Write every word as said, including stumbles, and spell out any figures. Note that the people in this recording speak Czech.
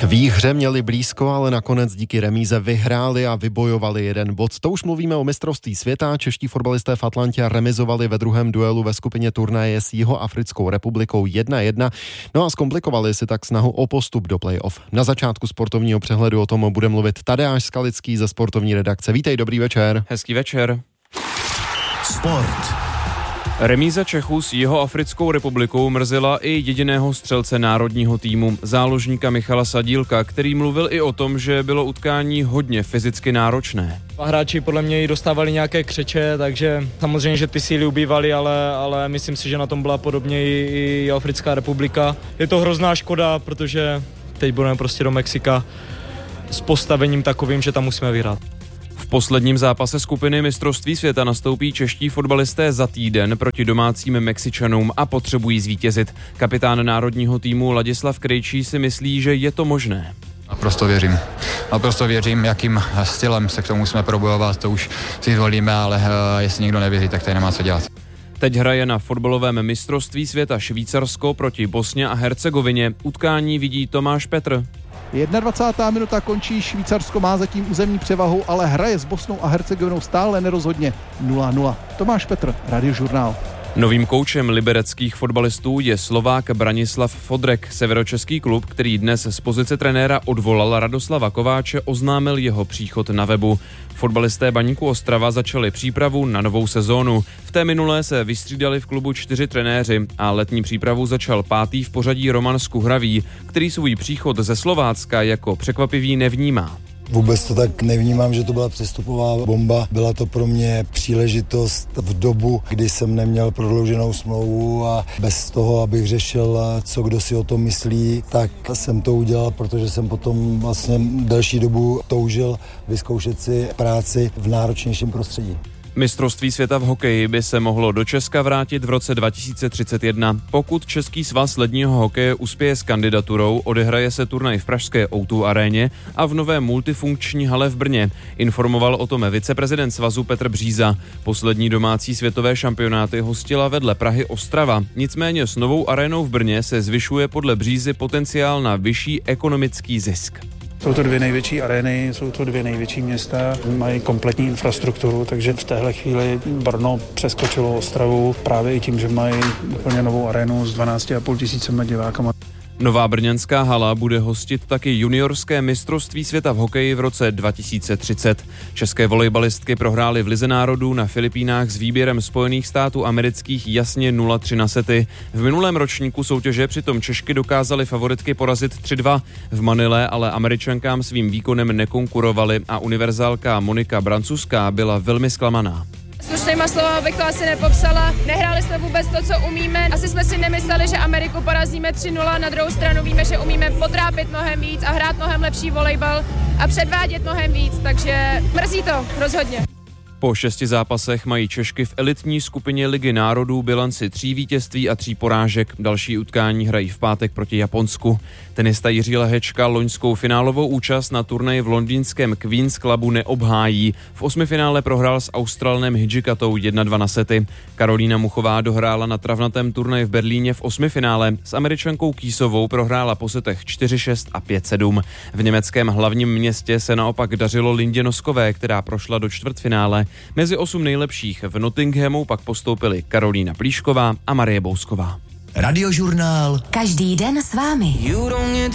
K výhře měli blízko, ale nakonec díky remíze vyhráli a vybojovali jeden bod. To už mluvíme o mistrovství světa. Čeští fotbalisté v Atlantě remizovali ve druhém duelu ve skupině turnaje s Jihoafrickou republikou jedna jedna. No a zkomplikovali si tak snahu o postup do play-off. Na začátku sportovního přehledu o tom bude mluvit Tadeáš Skalický ze sportovní redakce. Vítej, dobrý večer. Hezký večer. Sport. Remíza Čechů s Jihoafrickou republikou mrzela i jediného střelce národního týmu, záložníka Michala Sadílka, který mluvil i o tom, že bylo utkání hodně fyzicky náročné. Hráči podle mě i dostávali nějaké křeče, takže samozřejmě, že ty síly ubývaly, ale, ale myslím si, že na tom byla podobně i, i Jihoafrická republika. Je to hrozná škoda, protože teď budeme prostě do Mexika s postavením takovým, že tam musíme vyhrát. V posledním zápase skupiny mistrovství světa nastoupí čeští fotbalisté za týden proti domácím Mexičanům a potřebují zvítězit. Kapitán národního týmu Ladislav Krejčí si myslí, že je to možné. Naprosto věřím. Naprosto věřím, jakým stylem se k tomu musíme probojovat, to už si zvolíme, ale uh, jestli někdo nevěří, tak tady nemá co dělat. Teď hraje na fotbalovém mistrovství světa Švýcarsko proti Bosně a Hercegovině. Utkání vidí Tomáš Petr. dvacátá jedna minuta končí, Švýcarsko má zatím územní převahu, ale hraje s Bosnou a Hercegovinou stále nerozhodně nula nula. Tomáš Petr, Radiožurnál. Novým koučem libereckých fotbalistů je Slovák Branislav Fodrek. Severočeský klub, který dnes z pozice trenéra odvolal Radoslava Kováče, oznámil jeho příchod na webu. Fotbalisté Baníku Ostrava začali přípravu na novou sezónu. V té minulé se vystřídali v klubu čtyři trenéři a letní přípravu začal pátý v pořadí Roman Skuhravý, který svůj příchod ze Slovácka jako překvapivý nevnímá. Vůbec to tak nevnímám, že to byla přestupová bomba. Byla to pro mě příležitost v dobu, kdy jsem neměl prodlouženou smlouvu a bez toho, abych řešil, co kdo si o tom myslí, tak jsem to udělal, protože jsem potom vlastně delší dobu toužil vyzkoušet si práci v náročnějším prostředí. Mistrovství světa v hokeji by se mohlo do Česka vrátit v roce dva tisíce třicet jedna. Pokud Český svaz ledního hokeje uspěje s kandidaturou, odehraje se turnaj v pražské ó dva aréně a v nové multifunkční hale v Brně. Informoval o tom viceprezident svazu Petr Bříza. Poslední domácí světové šampionáty hostila vedle Prahy Ostrava. Nicméně s novou arénou v Brně se zvyšuje podle Břízy potenciál na vyšší ekonomický zisk. Jsou to dvě největší arény, jsou to dvě největší města, mají kompletní infrastrukturu, takže v téhle chvíli Brno přeskočilo Ostravu právě i tím, že mají úplně novou arénu s dvanácti a půl tisícema divákama. Nová brněnská hala bude hostit taky juniorské mistrovství světa v hokeji v roce dva tisíce třicet. České volejbalistky prohrály v Lize národů na Filipínách s výběrem Spojených států amerických jasně nula tři na sety. V minulém ročníku soutěže přitom Češky dokázaly favoritky porazit tři dva. V Manile ale Američankám svým výkonem nekonkurovaly a univerzálka Monika Brancuská byla velmi zklamaná. Slušnýma slova bych to asi nepopsala. Nehráli jsme vůbec to, co umíme. Asi jsme si nemysleli, že Ameriku porazíme tři nula. Na druhou stranu víme, že umíme potrápit mnohem víc a hrát mnohem lepší volejbal a předvádět mnohem víc, takže mrzí to rozhodně. Po šesti zápasech mají Češky v elitní skupině Ligy národů bilanci tří vítězství a tří porážek. Další utkání hrají v pátek proti Japonsku. Tenista Jiří Lehečka loňskou finálovou účast na turnaji v londýnském Queen's Clubu neobhájí. V osmifinále prohrál s Australanem Hidžikatou jedna dva na sety. Karolína Muchová dohrála na travnatém turnaji v Berlíně v osmifinále. S Američankou Kýsovou prohrála po setech čtyři šest a pět sedm. V německém hlavním městě se naopak dařilo Lindě Noskové, která prošla do čtvrtfinále. Mezi osm nejlepších v Nottinghamu pak postoupily Karolína Plíšková a Marie Bousková. Radiožurnál. Každý den s vámi.